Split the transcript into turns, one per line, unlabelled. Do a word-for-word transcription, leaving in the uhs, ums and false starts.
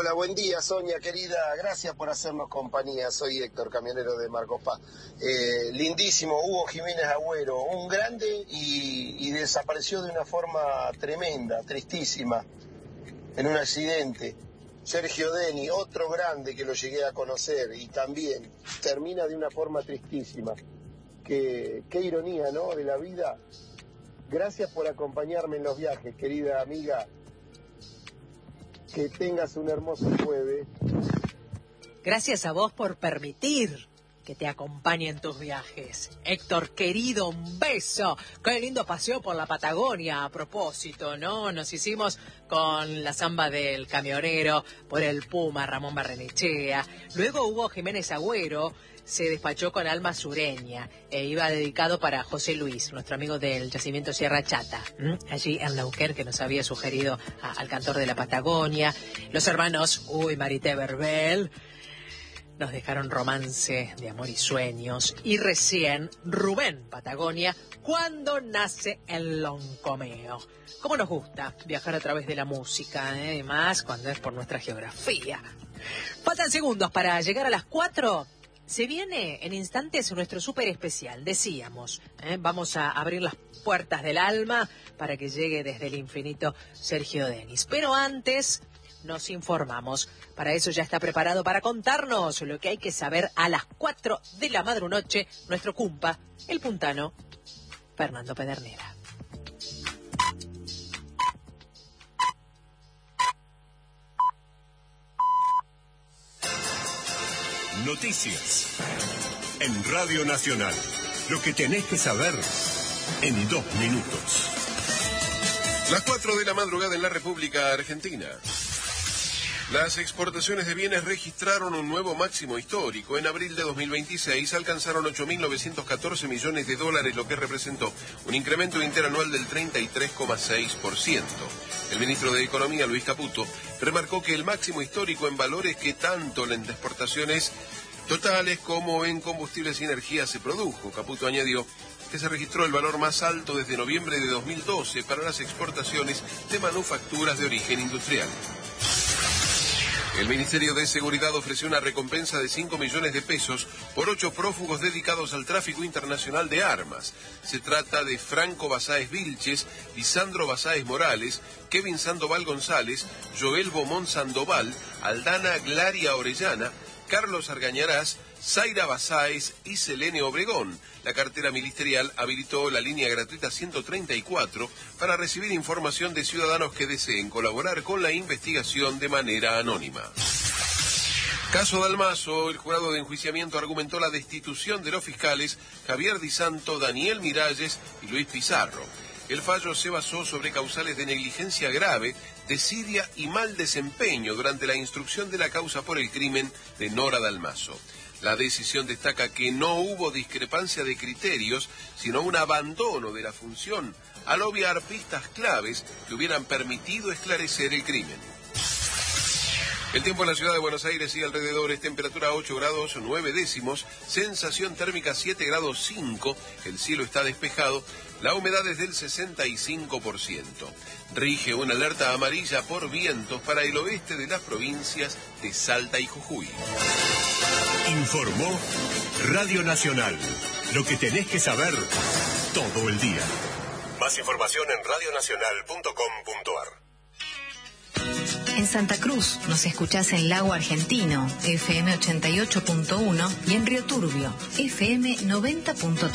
Hola, buen día, Sonia, querida. Gracias por hacernos compañía. Soy Héctor, camionero de Marcos Paz. Eh, lindísimo, Hugo Jiménez Agüero, un grande y, y desapareció de una forma tremenda, tristísima, en un accidente. Sergio Deni, otro grande que lo llegué a conocer y también termina de una forma tristísima. Qué, qué ironía, ¿no?, de la vida. Gracias por acompañarme en los viajes, querida amiga. Que tengas un hermoso jueves.
Gracias a vos por permitir que te acompañe en tus viajes. Héctor, querido, un beso. Qué lindo paseo por la Patagonia, a propósito, ¿no? Nos hicimos con la samba del camionero, por el Puma, Ramón Barrenechea. Luego Hugo Jiménez Agüero se despachó con Alma Sureña e iba dedicado para José Luis, nuestro amigo del yacimiento Sierra Chata, ¿m? allí en Neuquén, que nos había sugerido a, al cantor de la Patagonia. Los hermanos Hugo y Marité Verbel nos dejaron Romance de Amor y Sueños. Y recién Rubén Patagonia, Cuando nace el loncomeo. ¿Cómo nos gusta viajar a través de la música? ¿eh? Además, cuando es por nuestra geografía. Faltan segundos para llegar a las cuatro. Se viene en instantes nuestro súper especial, decíamos. ¿eh? Vamos a abrir las puertas del alma para que llegue desde el infinito Sergio Denis. Pero antes nos informamos. Para eso ya está preparado para contarnos lo que hay que saber a las cuatro de la madrunoche, nuestro cumpa, el puntano, Fernando Pedernera.
Noticias en Radio Nacional. Lo que tenés que saber en dos minutos.
Las cuatro de la madrugada en la República Argentina. Las exportaciones de bienes registraron un nuevo máximo histórico. En abril de dos mil veintiséis alcanzaron ocho mil novecientos catorce millones de dólares, lo que representó un incremento interanual del treinta y tres coma seis por ciento. El ministro de Economía, Luis Caputo, remarcó que el máximo histórico en valores que tanto en exportaciones totales como en combustibles y energía se produjo. Caputo añadió que se registró el valor más alto desde noviembre de dos mil doce para las exportaciones de manufacturas de origen industrial. El Ministerio de Seguridad ofreció una recompensa de cinco millones de pesos por ocho prófugos dedicados al tráfico internacional de armas. Se trata de Franco Basáez Vilches, Lisandro Basáez Morales, Kevin Sandoval González, Joel Bomón Sandoval, Aldana Glaria Orellana, Carlos Argañarás, Zaira Basáez y Selene Obregón. La cartera ministerial habilitó la línea gratuita ciento treinta y cuatro para recibir información de ciudadanos que deseen colaborar con la investigación de manera anónima. Caso Dalmazo, el jurado de enjuiciamiento argumentó la destitución de los fiscales Javier Di Santo, Daniel Miralles y Luis Pizarro. El fallo se basó sobre causales de negligencia grave, desidia y mal desempeño durante la instrucción de la causa por el crimen de Nora Dalmazo. La decisión destaca que no hubo discrepancia de criterios, sino un abandono de la función al obviar pistas claves que hubieran permitido esclarecer el crimen. El tiempo en la ciudad de Buenos Aires y alrededores, temperatura ocho grados nueve décimos, sensación térmica siete grados cinco, el cielo está despejado, la humedad es del sesenta y cinco por ciento. Rige una alerta amarilla por vientos para el oeste de las provincias de Salta y Jujuy.
Informó Radio Nacional. Lo que tenés que saber todo el día. Más información en radio nacional punto com punto a r.
En Santa Cruz nos escuchás en Lago Argentino, F M ochenta y ocho punto uno, y en Río Turbio, F M noventa punto tres.